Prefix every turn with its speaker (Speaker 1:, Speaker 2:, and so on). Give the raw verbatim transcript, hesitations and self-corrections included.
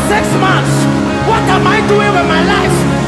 Speaker 1: Six months. What am I doing with my life?